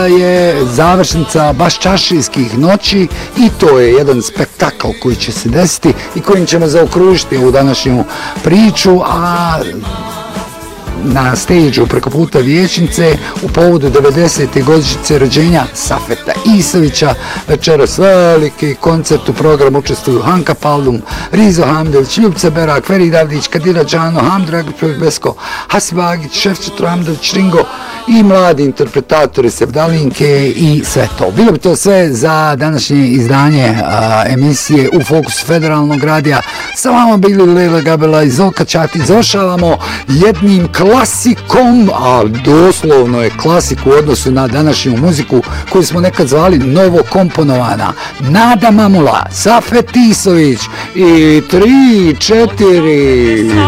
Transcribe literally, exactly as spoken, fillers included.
je završnica baš čaršijskih noći i to je jedan spektakl koji će se desiti i kojim ćemo zaokružiti ovu današnju priču, a na stage-u preko puta Vijećnice u povodu devedesete godišnjice rođenja Safeta Isovića večeras veliki koncert. U programu učestvuju Hanka Paldum, Rizo Hamdelić, Ljubca Berak, Ferid Avdić, Kadira Đano, Hamdra Besko, Hasib Agić, Šefčetro Hamdović, Ringo i mladi interpretatori Sevdalinke i sve to. Bilo bi to sve za današnje izdanje a, emisije U fokusu Federalnog radija. Sa vama bili Lela Gabela i Zolka Ćati. Završavamo jednim klasikom, a doslovno je klasik u odnosu na današnju muziku koju smo nekad zvali novo komponovana. Nada Mamula, Safet Isović i tri, četiri...